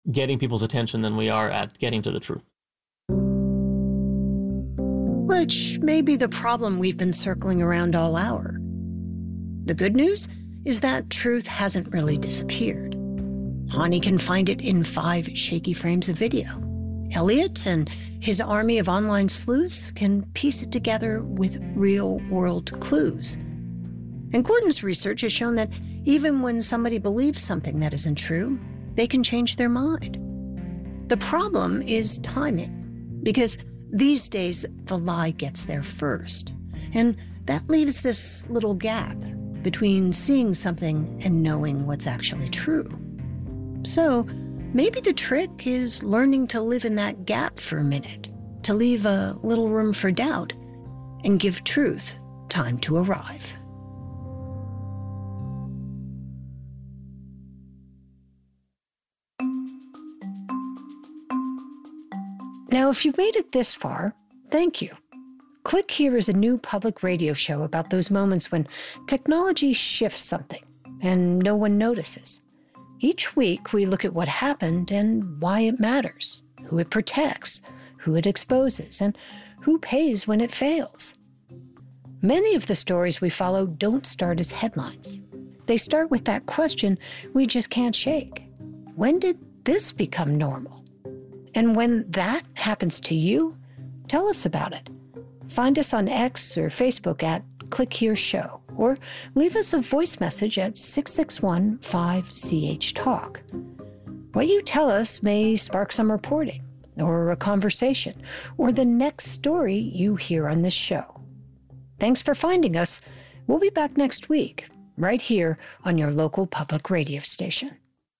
getting people's attention than we are at getting to the truth. Which may be the problem we've been circling around all hour. The good news is that truth hasn't really disappeared. Hani can find it in 5 shaky frames of video. Elliot and his army of online sleuths can piece it together with real-world clues. And Gordon's research has shown that even when somebody believes something that isn't true, they can change their mind. The problem is timing, because these days the lie gets there first. And that leaves this little gap between seeing something and knowing what's actually true. So maybe the trick is learning to live in that gap for a minute, to leave a little room for doubt and give truth time to arrive. Now, if you've made it this far, thank you. Click Here is a new public radio show about those moments when technology shifts something and no one notices. Each week, we look at what happened and why it matters, who it protects, who it exposes, and who pays when it fails. Many of the stories we follow don't start as headlines. They start with that question we just can't shake. When did this become normal? And when that happens to you, tell us about it. Find us on X or Facebook at Click Here Show, or leave us a voice message at 661-5CH-TALK. What you tell us may spark some reporting, or a conversation, or the next story you hear on this show. Thanks for finding us. We'll be back next week, right here on your local public radio station.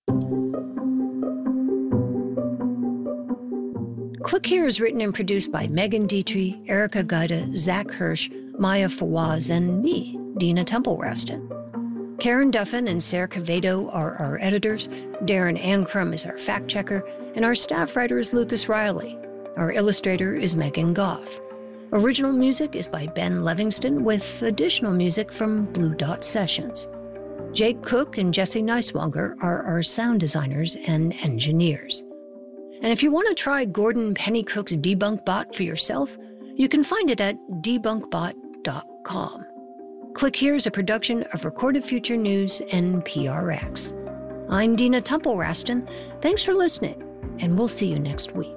Click Here is written and produced by Megan Dietrich, Erica Gaida, Zach Hirsch, Maya Fawaz, and me, Dina Temple-Raston. Karen Duffin and Sarah Cavedo are our editors, Darren Ankrum is our fact-checker, and our staff writer is Lucas Riley. Our illustrator is Megan Goff. Original music is by Ben Livingston, with additional music from Blue Dot Sessions. Jake Cook and Jesse Neiswanger are our sound designers and engineers. And if you want to try Gordon Pennycook's Debunk Bot for yourself, you can find it at debunkbot.com. Click Here is a production of Recorded Future News and PRX. I'm Dina Temple-Raston. Thanks for listening, and we'll see you next week.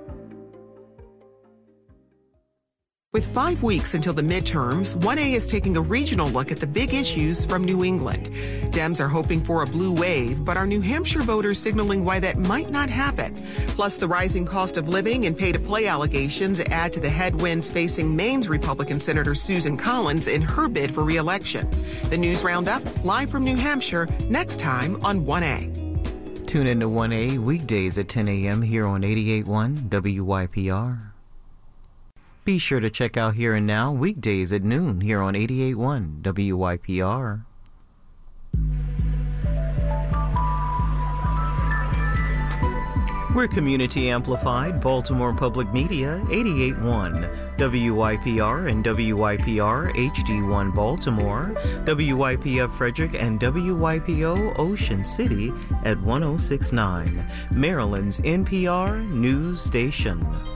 With 5 weeks until the midterms, 1A is taking a regional look at the big issues from New England. Dems are hoping for a blue wave, but are New Hampshire voters signaling why that might not happen? Plus, the rising cost of living and pay-to-play allegations add to the headwinds facing Maine's Republican Senator Susan Collins in her bid for re-election. The News Roundup, live from New Hampshire, next time on 1A. Tune in to 1A weekdays at 10 a.m. here on 88.1 WYPR. Be sure to check out Here and Now weekdays at noon here on 88.1 WYPR. We're community amplified Baltimore Public Media 88.1 WYPR and WYPR HD1 Baltimore, WYPF Frederick and WYPO Ocean City at 106.9, Maryland's NPR news station.